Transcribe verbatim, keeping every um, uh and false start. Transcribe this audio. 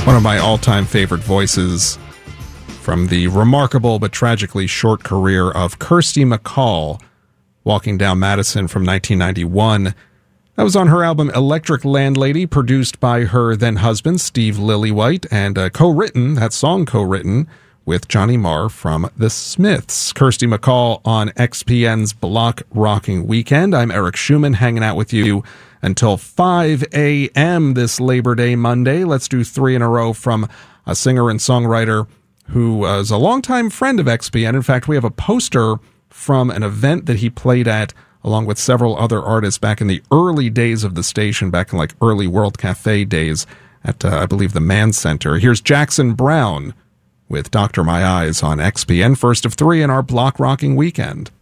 One of my all-time favorite voices from the remarkable but tragically short career of Kirsty MacColl, Walking Down Madison from nineteen ninety-one. That was on her album Electric Landlady, produced by her then-husband Steve Lillywhite, and uh, co-written, that song co-written, with Johnny Marr from The Smiths. Kirsty MacColl on X P N's Block Rocking Weekend. I'm Eric Schumann, hanging out with you until five a.m. this Labor Day Monday. Let's do three in a row from a singer and songwriter who is a longtime friend of X P N. In fact, we have a poster from an event that he played at along with several other artists back in the early days of the station, back in like early World Cafe days at, uh, I believe, the Mann Center. Here's Jackson Browne with Doctor My Eyes on X P N, first of three in our Block Rocking Weekend.